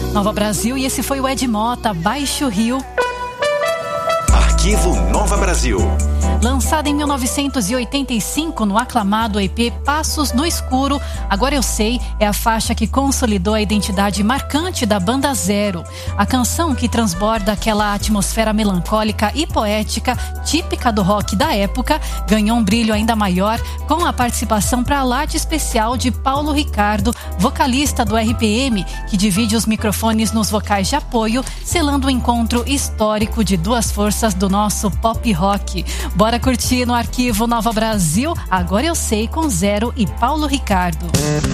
Nova Brasil, e esse foi o Ed Mota, Baixo Rio. Arquivo Nova Brasil. Lançada em 1985 no aclamado EP Passos no Escuro, Agora Eu Sei é a faixa que consolidou a identidade marcante da Banda Zero. A canção, que transborda aquela atmosfera melancólica e poética típica do rock da época, ganhou um brilho ainda maior com a participação pra lá de especial de Paulo Ricardo, vocalista do RPM, que divide os microfones nos vocais de apoio, selando o encontro histórico de duas forças do nosso pop rock. Bora curtir no Arquivo Nova Brasil, Agora Eu Sei, com Zero e Paulo Ricardo.